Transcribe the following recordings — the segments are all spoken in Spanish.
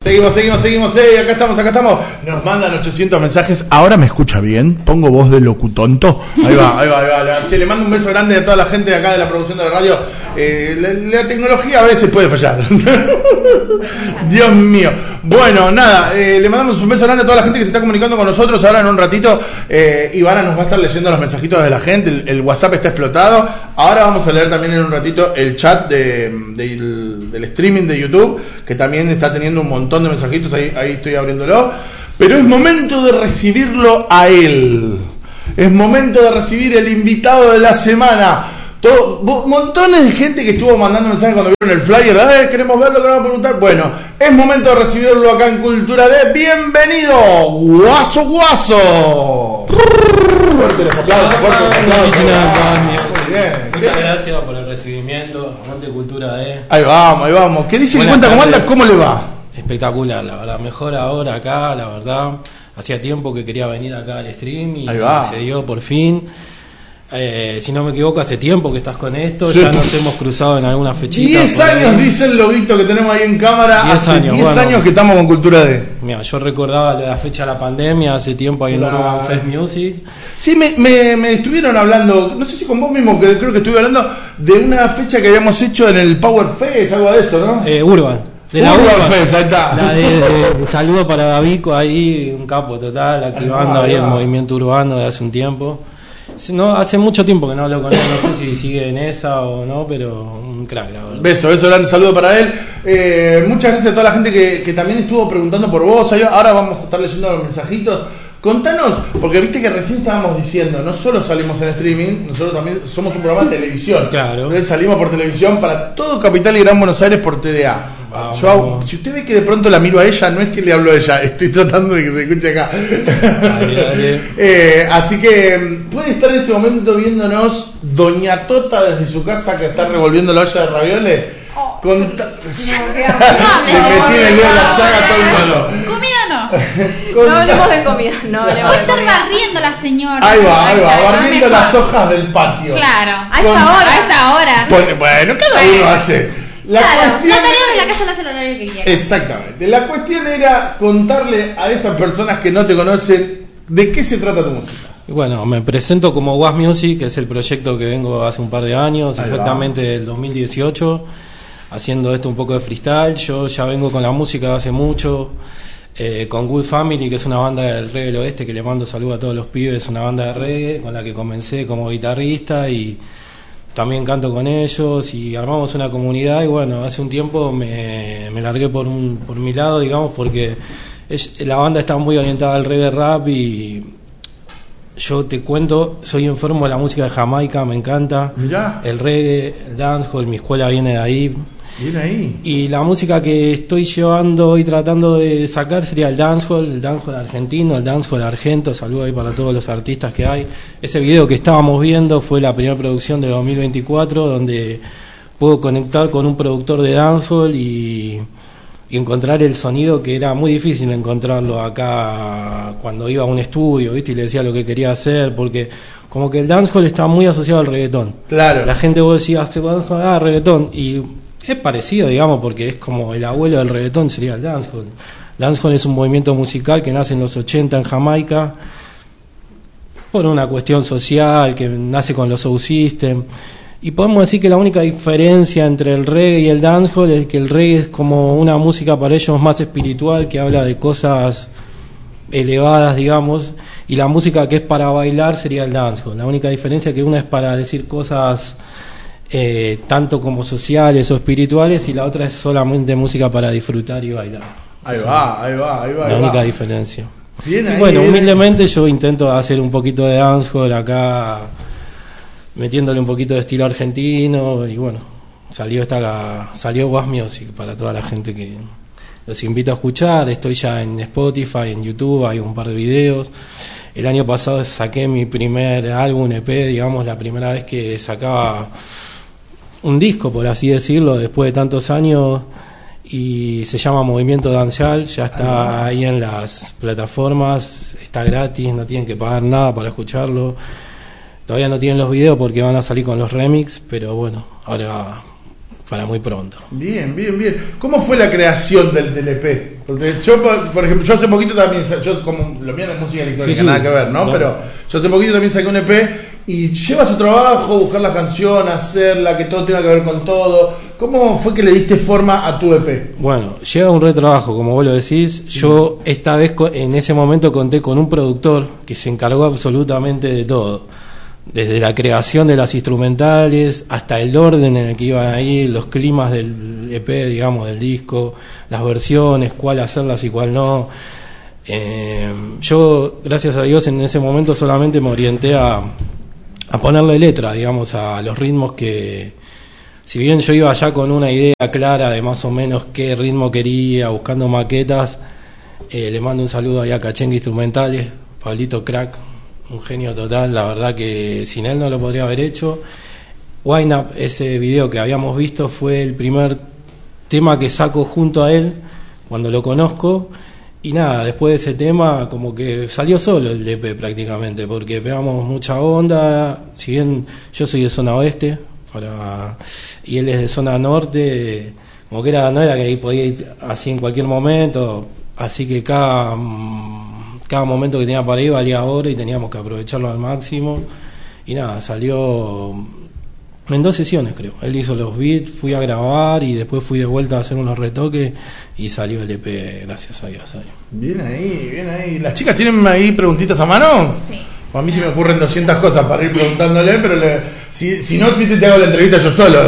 Seguimos, acá estamos. Nos mandan 800 mensajes. Ahora me escucha bien, pongo voz de locutonto. Ahí va. Che, le mando un beso grande a toda la gente de acá de la producción de la radio. La tecnología a veces puede fallar. Dios mío. Bueno, nada, le mandamos un beso grande a toda la gente que se está comunicando con nosotros. Ahora en un ratito Ivana nos va a estar leyendo los mensajitos de la gente. El WhatsApp está explotado. Ahora vamos a leer también en un ratito el chat del streaming de YouTube, que también está teniendo un montón de mensajitos. Ahí estoy abriéndolo. Pero es momento de recibirlo a él. Es momento de recibir el invitado de la semana. Montones de gente que estuvo mandando mensajes cuando vieron el flyer. Queremos verlo, queremos preguntar. Bueno, es momento de recibirlo acá en Cultura D. ¡Bienvenido, Guaso! Fuerte los aplausos. Muchas gracias por el recibimiento. Amante Cultura D. Ahí vamos. ¿Qué dice? Cuenta cómo anda, cómo le va. Espectacular, la verdad. Mejor ahora acá, la verdad. Hacía tiempo que quería venir acá al stream y se dio por fin. Si no me equivoco, hace tiempo que estás con esto. Sí. Ya nos hemos cruzado en alguna fechita. 10 años, dice el loguito que tenemos ahí en cámara. 10 años que estamos con Cultura D. Mira, yo recordaba la fecha de la pandemia, hace tiempo ahí en Urban Fest Music. Sí, me estuvieron hablando, no sé si con vos mismo, que creo que estuve hablando de una fecha que habíamos hecho en el Power Fest, algo de eso, ¿no? Urban. De la Urban Fest, ahí está. Saludo para Davico ahí, un capo total, activando ahí el movimiento urbano de hace un tiempo. No, hace mucho tiempo que no hablo con él, no sé si sigue en esa o no, pero un crack, la verdad. Beso, grande saludo para él. Muchas gracias a toda la gente que también estuvo preguntando por vos. Ahora vamos a estar leyendo los mensajitos. Contanos, porque viste que recién estábamos diciendo, no solo salimos en streaming, nosotros también somos un programa de televisión. Claro. Entonces salimos por televisión para todo Capital y Gran Buenos Aires por TDA. Si usted ve que de pronto la miro a ella, no es que le hablo a ella, estoy tratando de que se escuche acá. Dale. Así que puede estar en este momento viéndonos Doña Tota desde su casa, que está revolviendo la olla de ravioles. Le metí en el dedo la llaga a todo el mundo. Comida no hablemos de comida. Va a estar barriendo la señora. Ahí va, barriendo las hojas del patio. Claro, a esta hora. Bueno, cada uno hace. La tarea de la casa la hace el horario que quiera. Exactamente. La cuestión era contarle a esas personas que no te conocen de qué se trata tu música. Bueno, me presento como Was Music, que es el proyecto que vengo hace un par de años, exactamente del 2018, haciendo esto un poco de freestyle. Yo ya vengo con la música hace mucho, con Good Family, que es una banda del reggae del oeste, que le mando saludo a todos los pibes, una banda de reggae con la que comencé como guitarrista y también canto con ellos y armamos una comunidad. Y bueno, hace un tiempo me largué por mi lado, digamos, porque la banda está muy orientada al reggae rap y yo te cuento, soy enfermo de la música de Jamaica, me encanta. Mirá. El reggae, el dancehall, mi escuela viene de ahí. Viene ahí. Y la música que estoy llevando y tratando de sacar sería el dancehall argentino, el dancehall argento. Saludo ahí para todos los artistas que hay. Ese video que estábamos viendo fue la primera producción de 2024, donde puedo conectar con un productor de dancehall y encontrar el sonido que era muy difícil encontrarlo acá cuando iba a un estudio, ¿viste? Y le decía lo que quería hacer, porque como que el dancehall está muy asociado al reggaetón. Claro. La gente vos decías, reggaetón, y es parecido, digamos, porque es como el abuelo del reggaetón sería el dancehall. Dancehall es un movimiento musical que nace en los 80 en Jamaica por una cuestión social, que nace con los Soul System. Y podemos decir que la única diferencia entre el reggae y el dancehall es que el reggae es como una música para ellos más espiritual, que habla de cosas elevadas, digamos, y la música que es para bailar sería el dancehall. La única diferencia es que una es para decir cosas tanto como sociales o espirituales, y la otra es solamente música para disfrutar y bailar. Ahí va. La única diferencia. Bien ahí, bueno, humildemente yo intento hacer un poquito de dancehall acá, metiéndole un poquito de estilo argentino, y bueno, salió Was Music para toda la gente que los invito a escuchar. Estoy ya en Spotify, en YouTube, hay un par de videos. El año pasado saqué mi primer álbum EP, digamos, la primera vez que sacaba un disco, por así decirlo, después de tantos años, y se llama Movimiento Dancial. Ya está ahí en las plataformas, está gratis, no tienen que pagar nada para escucharlo. Todavía no tienen los videos porque van a salir con los remix, pero bueno, ahora para muy pronto. Bien. ¿Cómo fue la creación del TLP? Porque yo, por ejemplo, yo hace poquito también, yo como lo mío no es música electrónica, nada que ver, ¿no? Pero yo hace poquito también saqué un EP y lleva su trabajo, buscar la canción, hacerla, que todo tenga que ver con todo. ¿Cómo fue que le diste forma a tu EP? Bueno, lleva un retrabajo, como vos lo decís. Yo esta vez, en ese momento, conté con un productor que se encargó absolutamente de todo. Desde la creación de las instrumentales hasta el orden en el que iban ahí, los climas del EP, digamos, del disco, las versiones, cuál hacerlas y cuál no. Yo, gracias a Dios, en ese momento solamente me orienté a ponerle letra, digamos, a los ritmos que, si bien yo iba ya con una idea clara de más o menos qué ritmo quería, buscando maquetas, le mando un saludo ahí a Cachengue Instrumentales, Pablito Crack, un genio total, la verdad que sin él no lo podría haber hecho. Wine Up, ese video que habíamos visto, fue el primer tema que saco junto a él cuando lo conozco. Y nada, después de ese tema como que salió solo el EP prácticamente, porque pegamos mucha onda. Si bien yo soy de zona oeste y él es de zona norte, como que no era que ahí podía ir así en cualquier momento, así que cada momento que tenía para ir valía oro y teníamos que aprovecharlo al máximo. Y nada, salió en 2 sesiones, creo. Él hizo los beats, fui a grabar y después fui de vuelta a hacer unos retoques y salió el EP, gracias a Dios. Bien ahí. ¿Las chicas tienen ahí preguntitas a mano? Sí. A mí se me ocurren 200 cosas para ir preguntándole, pero si no, viste, te hago la entrevista yo solo.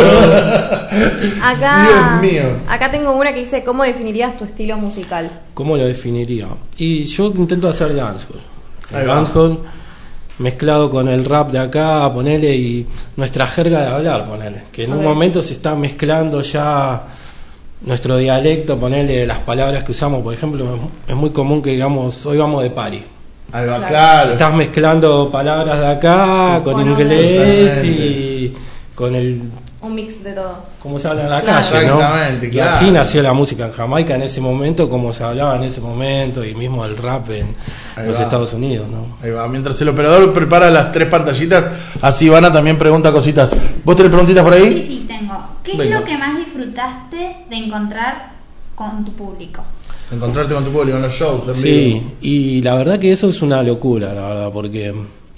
Acá, Dios mío. Acá tengo una que dice, ¿cómo definirías tu estilo musical? ¿Cómo lo definiría? Y yo intento hacer dancehall. Ahí va. Dancehall mezclado con el rap de acá, ponele, y nuestra jerga de hablar, ponele. Que en un momento se está mezclando ya nuestro dialecto, ponele, las palabras que usamos. Por ejemplo, es muy común que digamos, hoy vamos de party. Ahí va, claro. Estás mezclando palabras de acá con inglés y con un mix de todo. Como se habla en la calle, ¿no? Exactamente, claro. Y así nació la música en Jamaica en ese momento, como se hablaba en ese momento, y mismo el rap en los Estados Unidos, ¿no? Ahí va. Mientras el operador prepara las 3 pantallitas, así Ivana también pregunta cositas. ¿Vos tenés preguntitas por ahí? Sí, tengo. ¿Qué Venga. es lo que más disfrutaste de encontrar con tu público? Encontrarte con tu público en los shows, en Sí, vivo. y la verdad que eso es una locura, la verdad, porque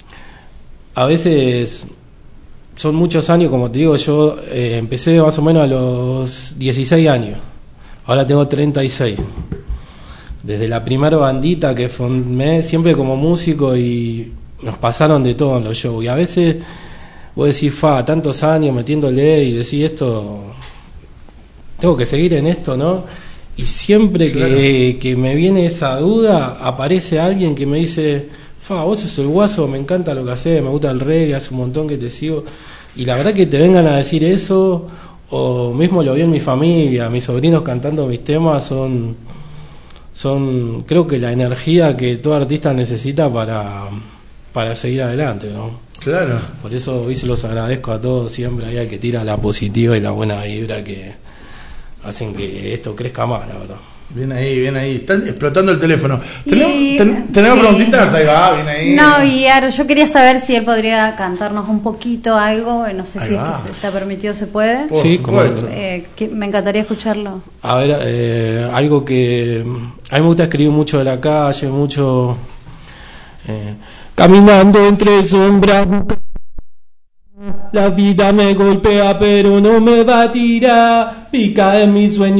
a veces son muchos años, como te digo, yo empecé más o menos a los 16 años, ahora tengo 36. Desde la primera bandita que formé, siempre como músico, y nos pasaron de todo en los shows. Y a veces vos decís, tantos años metiéndole, y decís, esto, tengo que seguir en esto, ¿no? Y siempre que me viene esa duda, aparece alguien que me dice, vos sos el Guaso, me encanta lo que haces, me gusta el reggae, hace un montón que te sigo. Y la verdad que te vengan a decir eso, o mismo lo vi en mi familia, mis sobrinos cantando mis temas, son creo que la energía que todo artista necesita para seguir adelante, ¿no? Claro. Por eso hoy se los agradezco a todos, siempre hay al que tira la positiva y la buena vibra que hacen que esto crezca más, la verdad. Bien ahí. Están explotando el teléfono. Y- ¿Tenemos sí. preguntitas? Ahí va, bien ahí. No, y Aro, yo quería saber si él podría cantarnos un poquito algo, no sé Ahí si va. está permitido, se puede. Por Sí, supuesto. como- Que me encantaría escucharlo. A ver, algo que a mí me gusta escribir mucho de la calle, mucho caminando entre sombras. La vida me golpea pero no me va a tirar, pica en mi sueño.